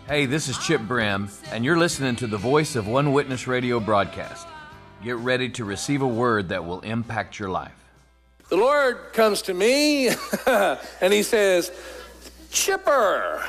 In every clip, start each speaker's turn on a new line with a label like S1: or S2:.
S1: Hey, this is Chip Brim, and you're listening to the Voice of One Witness radio broadcast. Get ready to receive a word that will impact your life.
S2: The Lord comes to me, and he says, Chipper,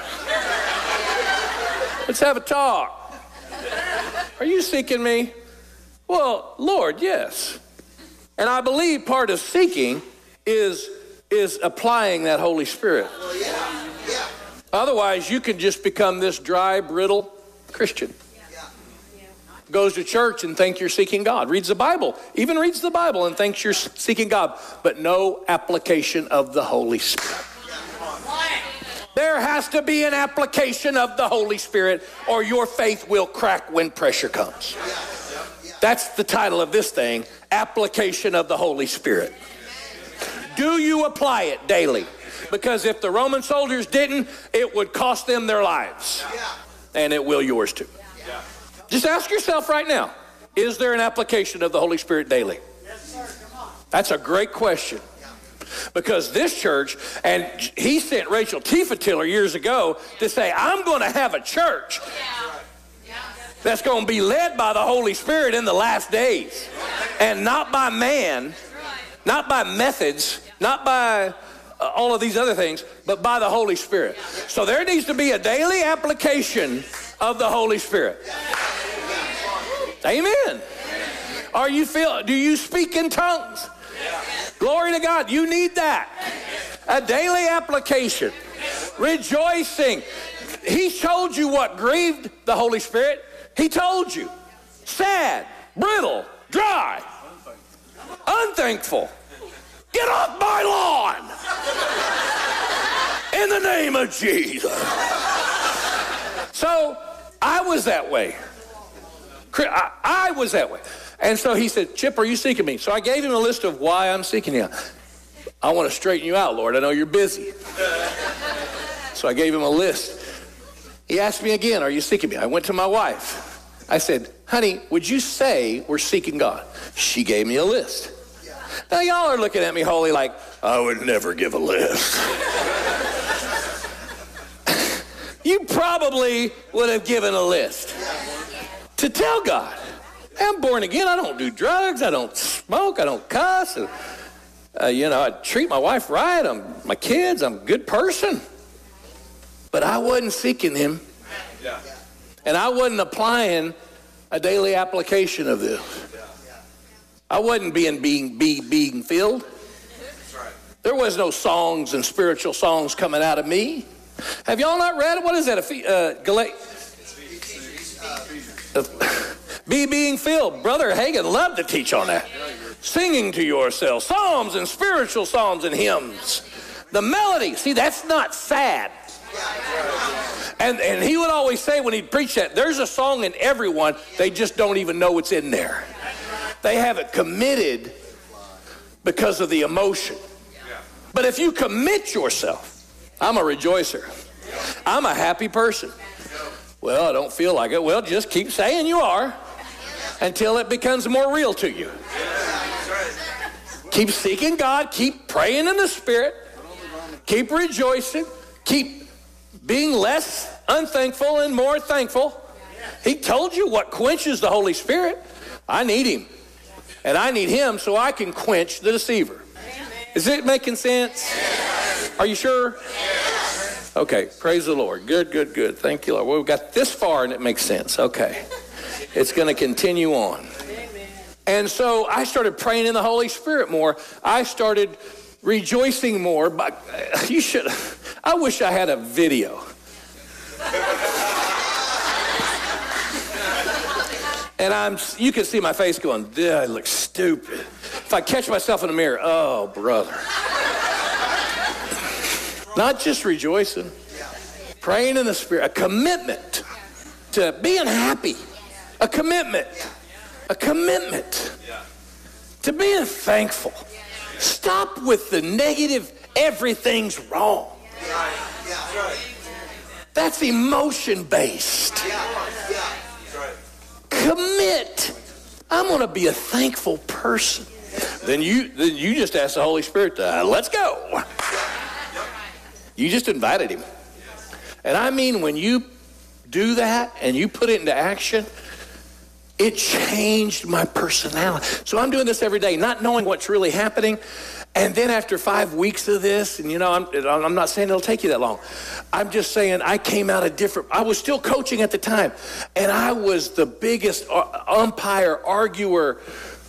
S2: let's have a talk. Are you seeking me? Well, Lord, yes. And I believe part of seeking is applying that Holy Spirit. Otherwise, you can just become this dry, brittle Christian. Goes to church and thinks you're seeking God. Reads the Bible, even reads the Bible and thinks you're seeking God. But no application of the Holy Spirit. There has to be an application of the Holy Spirit or your faith will crack when pressure comes. That's the title of this thing, Application of the Holy Spirit. Do you apply it daily? Because if the Roman soldiers didn't, it would cost them their lives. And it will yours too. Just ask yourself right now, is there an application of the Holy Spirit daily? That's a great question. Because this church, and he sent Rachel Tiefentiller years ago to say, I'm going to have a church that's going to be led by the Holy Spirit in the last days. And not by man, not by methods, not by all of these other things, but by the Holy Spirit. So there needs to be a daily application of the Holy Spirit. Amen. Do you speak in tongues? Glory to God. You need that. A daily application. Rejoicing. He told you what grieved the Holy Spirit. He told you. Sad, brittle, dry, unthankful. Get off my lawn! In the name of Jesus. So, I was that way. I was that way. And so he said, Chip, are you seeking me? So I gave him a list of why I'm seeking you. I want to straighten you out, Lord. I know you're busy. So I gave him a list. He asked me again, are you seeking me? I went to my wife. I said, honey, would you say we're seeking God? She gave me a list. Now, y'all are looking at me holy like, I would never give a list. You probably would have given a list to tell God, I'm born again. I don't do drugs. I don't smoke. I don't cuss. I treat my wife right. My kids. I'm a good person. But I wasn't seeking him. And I wasn't applying a daily application of this. I wasn't being filled. There was no songs and spiritual songs coming out of me. Have y'all not read it? What is that? Being filled. Brother Hagin loved to teach on that. Singing to yourself. Psalms and spiritual psalms and hymns. The melody. See, that's not sad. And he would always say when he'd preach that, there's a song in everyone. They just don't even know what's in there. They have it committed because of the emotion. But if you commit yourself, I'm a rejoicer. I'm a happy person. Well, I don't feel like it. Well, just keep saying you are until it becomes more real to you. Keep seeking God. Keep praying in the Spirit. Keep rejoicing. Keep being less unthankful and more thankful. He told you what quenches the Holy Spirit. I need him. And I need him so I can quench the deceiver. Is it making sense? Are you sure? Okay, praise the Lord. Good. Thank you, Lord. Well, we've got this far and it makes sense. Okay. It's going to continue on. And so I started praying in the Holy Spirit more. I started rejoicing more. But I wish I had a video. And you can see my face going, I look stupid. If I catch myself in the mirror, oh, brother. Not just rejoicing, praying in the Spirit, a commitment to being happy, a commitment to being thankful. Stop with the negative, everything's wrong. That's emotion-based. Commit. I'm going to be a thankful person. Then you just ask the Holy Spirit, let's go. You just invited him. And I mean, when you do that and you put it into action, it changed my personality. So I'm doing this every day, not knowing what's really happening. And then after 5 weeks of this, and I'm not saying it'll take you that long. I'm just saying I came out I was still coaching at the time. And I was the biggest umpire, arguer,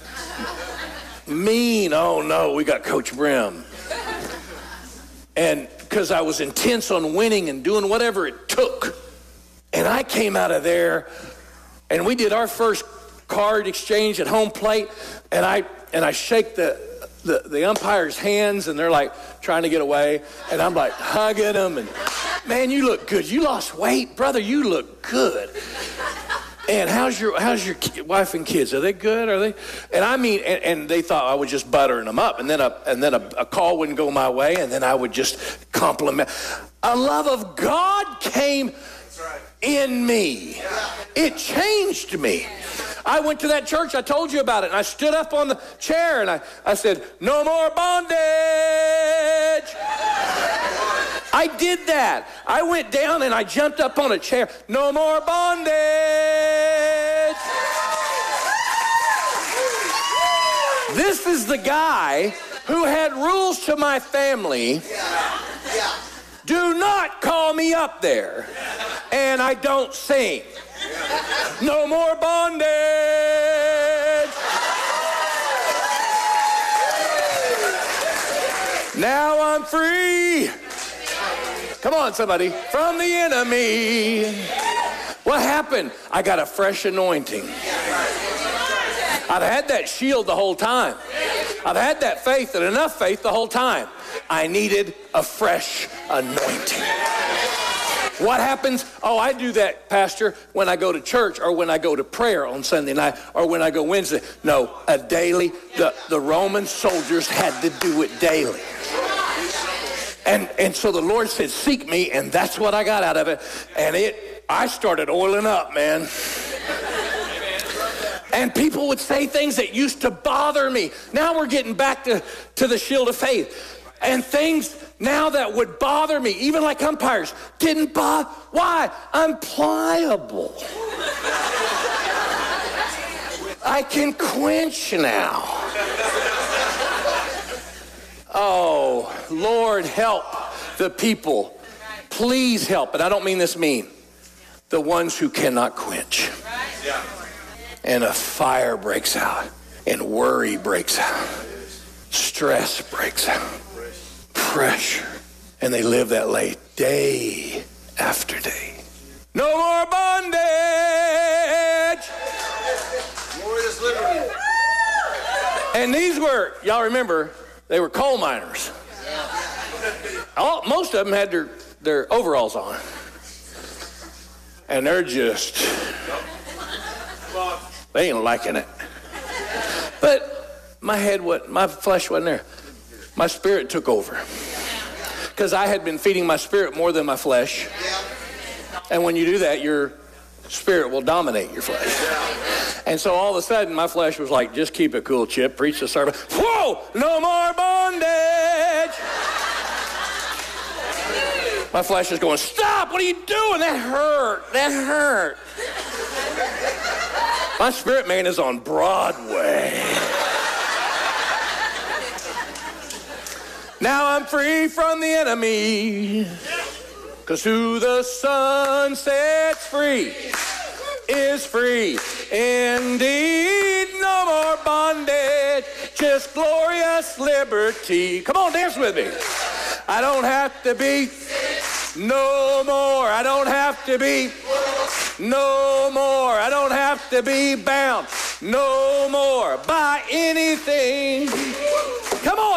S2: mean. Oh no, we got Coach Brim. And because I was intense on winning and doing whatever it took. And I came out of there, and we did our first card exchange at home plate, and I shake the umpire's hands, and they're like trying to get away, and I'm like hugging them, and man, you look good. You lost weight, brother. You look good. And how's your wife and kids? Are they good? Are they? And I mean, and they thought I was just buttering them up, and then a call wouldn't go my way, and then I would just compliment. A love of God came in me. It changed me. I went to that church, I told you about it, and I stood up on the chair, and I said, no more bondage. I did that. I went down and I jumped up on a chair. No more bondage. This is the guy who had rules to my family. Do not call me up there. And I don't sing. No more bondage. Now I'm free. Come on, somebody. From the enemy. What happened? I got a fresh anointing. I've had that shield the whole time. I've had that faith and enough faith the whole time. I needed a fresh anointing. What happens? Oh, I do that, Pastor, when I go to church or when I go to prayer on Sunday night or when I go Wednesday. No, a daily. The Roman soldiers had to do it daily. And so the Lord said, seek me, and that's what I got out of it. And I started oiling up, man. And people would say things that used to bother me. Now we're getting back to the shield of faith. And things now that would bother me, even like umpires, didn't bother. Why? I'm pliable. I can quench now. Oh, Lord, help the people. Please help. And I don't mean this mean. The ones who cannot quench. And a fire breaks out. And worry breaks out. Stress breaks out. Pressure. And they live that late day after day. No more bondage. Glorious liberty. And these were, y'all remember, they were coal miners. Most of them had their overalls on. And they're just, they ain't liking it. But my flesh wasn't there. My spirit took over. Because I had been feeding my spirit more than my flesh. And when you do that, your spirit will dominate your flesh. And so all of a sudden, my flesh was like, just keep it cool, Chip. Preach the sermon. Whoa! No more bondage! My flesh is going, stop! What are you doing? That hurt. That hurt. My spirit man is on Broadway. Now I'm free from the enemy. Because who the Son sets free is free indeed. No more bondage, just glorious liberty. Come on, dance with me. I don't have to be no more. I don't have to be no more. I don't have to be bound no more by anything. Come on.